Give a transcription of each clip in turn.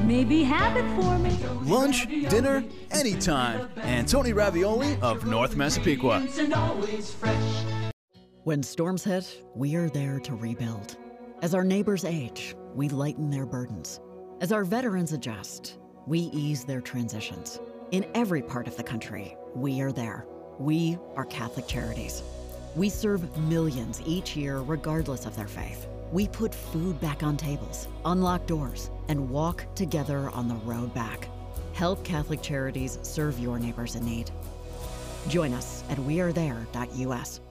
maybe have it for me. Lunch, dinner, anytime. Antoni Ravioli of North Massapequa. When storms hit, we are there to rebuild. As our neighbors age, we lighten their burdens. As our veterans adjust, we ease their transitions. In every part of the country, we are there. We are Catholic Charities. We serve millions each year regardless of their faith. We put food back on tables, unlock doors, and walk together on the road back. Help Catholic Charities serve your neighbors in need. Join us at wearethere.us.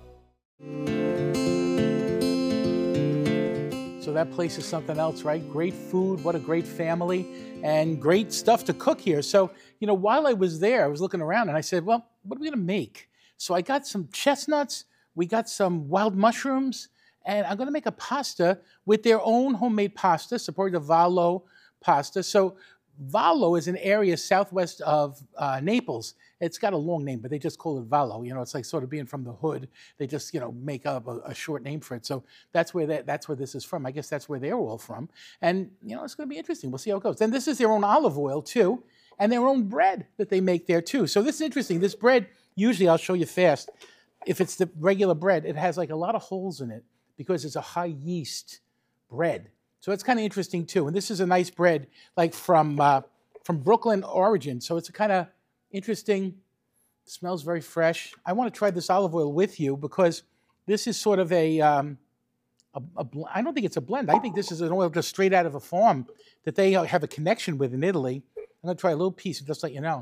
So that place is something else, right? Great food, what a great family, and great stuff to cook here. So, while I was there, I was looking around and I said, well, what are we gonna make? So I got some chestnuts, we got some wild mushrooms, and I'm gonna make a pasta with their own homemade pasta, supporting the Vallo pasta. So Vallo is an area southwest of Naples. It's got a long name, but they just call it Vallo. It's like sort of being from the hood. They just, make up a short name for it. So that's where this is from. I guess that's where they're all from. And, it's going to be interesting. We'll see how it goes. Then this is their own olive oil, too, and their own bread that they make there, too. So this is interesting. This bread, usually I'll show you fast. If it's the regular bread, it has like a lot of holes in it because it's a high yeast bread. So it's kind of interesting, too. And this is a nice bread, like from Brooklyn origin. So it's a kind of interesting, smells very fresh. I want to try this olive oil with you because this is sort of I don't think it's a blend. I think this is an oil just straight out of a farm that they have a connection with in Italy. I'm going to try a little piece and just let you know.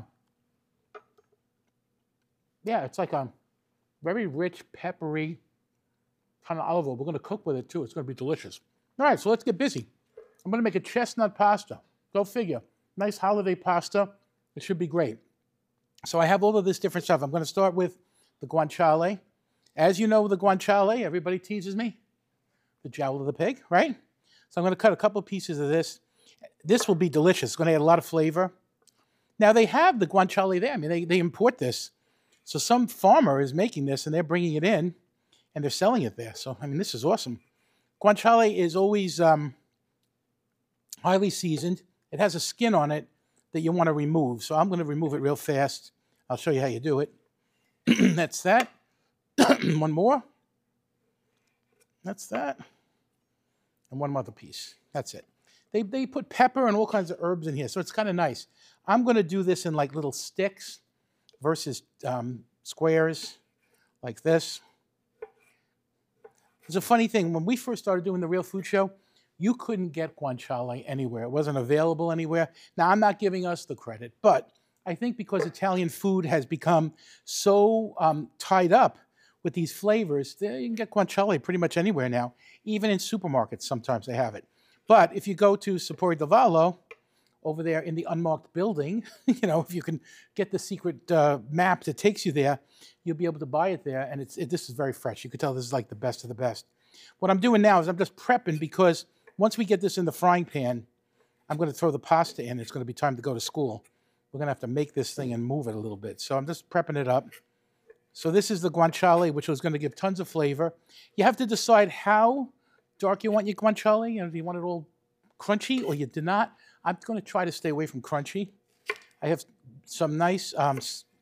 Yeah, it's like a very rich, peppery kind of olive oil. We're going to cook with it, too. It's going to be delicious. All right, so let's get busy. I'm going to make a chestnut pasta. Go figure. Nice holiday pasta. It should be great. So I have all of this different stuff. I'm going to start with the guanciale. As you know, the guanciale, everybody teases me. The jowl of the pig, right? So I'm going to cut a couple pieces of this. This will be delicious. It's going to add a lot of flavor. Now, they have the guanciale there. I mean, they import this. So some farmer is making this, and they're bringing it in, and they're selling it there. So, I mean, this is awesome. Guanciale is always highly seasoned. It has a skin on it that you want to remove. So I'm going to remove it real fast. I'll show you how you do it. That's that. One more. That's that. And one other piece. That's it. They put pepper and all kinds of herbs in here, so it's kind of nice. I'm going to do this in like little sticks versus squares like this. It's a funny thing. When we first started doing the Real Food Show, you couldn't get guanciale anywhere. It wasn't available anywhere. Now, I'm not giving us the credit, but I think because Italian food has become so tied up with these flavors, you can get guanciale pretty much anywhere now. Even in supermarkets, sometimes they have it. But if you go to Sapori del Vallo, over there in the unmarked building, if you can get the secret map that takes you there, you'll be able to buy it there. And this is very fresh. You can tell this is like the best of the best. What I'm doing now is I'm just prepping because once we get this in the frying pan, I'm going to throw the pasta in. It's going to be time to go to school. We're going to have to make this thing and move it a little bit. So I'm just prepping it up. So this is the guanciale, which is going to give tons of flavor. You have to decide how dark you want your guanciale. Do you want it all crunchy or you do not? I'm going to try to stay away from crunchy. I have some nice